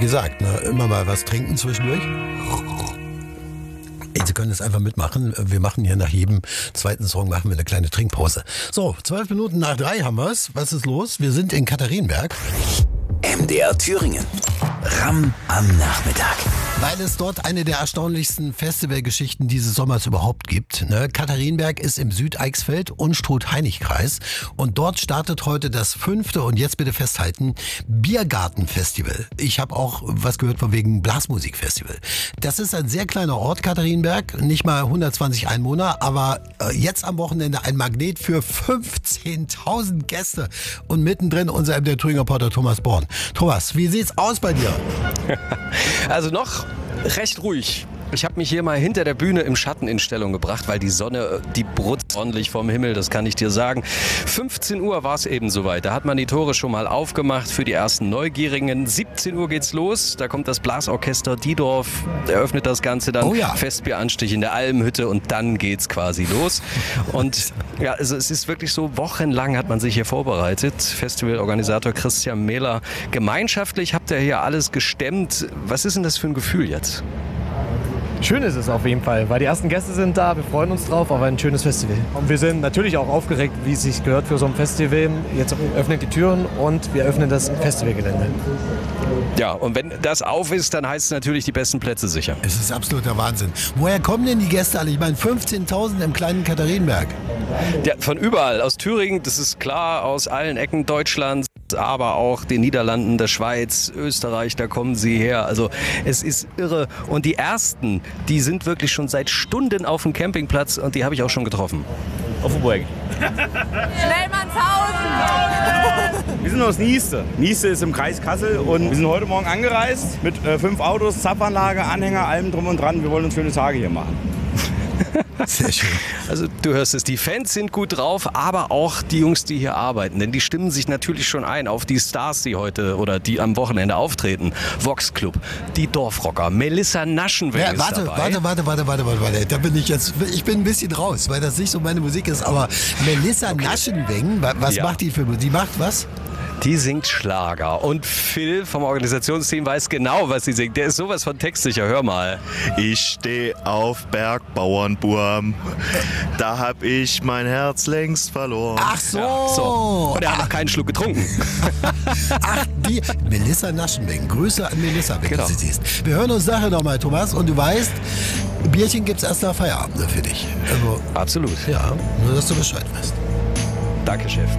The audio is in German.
gesagt, ne, immer mal was trinken zwischendurch. Sie können es einfach mitmachen. Wir machen hier nach jedem zweiten Song machen wir eine kleine Trinkpause. So, 12 Minuten nach 3 haben wir es. Was ist los? Wir sind in Katharinenberg. MDR Thüringen. Ramm am Nachmittag. Weil es dort eine der erstaunlichsten Festivalgeschichten dieses Sommers überhaupt gibt. Ne? Katharinenberg ist im Südeichsfeld, Unstrut-Hainich-Kreis. Und dort startet heute das 5. und jetzt bitte festhalten, Biergartenfestival. Ich habe auch was gehört von wegen Blasmusikfestival. Das ist ein sehr kleiner Ort, Katharinenberg. Nicht mal 120 Einwohner, aber jetzt am Wochenende ein Magnet für 15.000 Gäste. Und mittendrin unser MDR Thüringer Reporter Thomas Born. Thomas, wie sieht's aus bei dir? Also noch recht ruhig. Ich habe mich hier mal hinter der Bühne im Schatten in Stellung gebracht, weil die Sonne, die brutzt ordentlich vom Himmel, das kann ich dir sagen. 15 Uhr war es eben soweit. Da hat man die Tore schon mal aufgemacht für die ersten Neugierigen. 17 Uhr geht's los. Da kommt das Blasorchester Diedorf, eröffnet das Ganze dann. Oh ja. Festbieranstich in der Almhütte und dann geht's quasi los. Und ja, also es ist wirklich so, wochenlang hat man sich hier vorbereitet. Festivalorganisator Christian Mähler. Gemeinschaftlich habt ihr hier alles gestemmt. Was ist denn das für ein Gefühl jetzt? Schön ist es auf jeden Fall, weil die ersten Gäste sind da, wir freuen uns drauf auf ein schönes Festival. Und wir sind natürlich auch aufgeregt, wie es sich gehört für so ein Festival. Jetzt öffnen die Türen und wir öffnen das Festivalgelände. Ja, und wenn das auf ist, dann heißt es natürlich die besten Plätze sicher. Es ist absoluter Wahnsinn. Woher kommen denn die Gäste alle? Ich meine 15.000 im kleinen Katharinenberg. Ja, von überall, aus Thüringen, das ist klar, aus allen Ecken Deutschlands, aber auch den Niederlanden, der Schweiz, Österreich, da kommen sie her. Also es ist irre. Und die ersten, die sind wirklich schon seit Stunden auf dem Campingplatz und die habe ich auch schon getroffen. Offenburg. Schnellmannshausen! Wir sind aus Nieste. Nieste ist im Kreis Kassel und wir sind heute Morgen angereist mit 5 Autos, Zapfanlage, Anhänger, allem drum und dran. Wir wollen uns schöne Tage hier machen. Sehr schön. Also du hörst es, die Fans sind gut drauf, aber auch die Jungs, die hier arbeiten. Denn die stimmen sich natürlich schon ein auf die Stars, die heute oder die am Wochenende auftreten. Vox Club, die Dorfrocker, Melissa Naschenweng ist dabei. Warte. Da bin ich bin ein bisschen raus, weil das nicht so meine Musik ist. Aber Melissa Naschenweng, was macht die für Musik? Die macht was? Die singt Schlager. Und Phil vom Organisationsteam weiß genau, was sie singt. Der ist sowas von textsicher. Hör mal. Ich steh auf Bergbauernburm, da hab ich mein Herz längst verloren. Ach so. Ja, so. Und er hat noch keinen Schluck getrunken. Ach, die Melissa Naschenweng. Grüße an Melissa, wenn Genau. du sie siehst. Wir hören uns nachher nochmal, Thomas. Und du weißt, Bierchen gibt's erst nach Feierabend für dich. Also, Absolut. ja, nur dass du Bescheid weißt. Danke, Chef.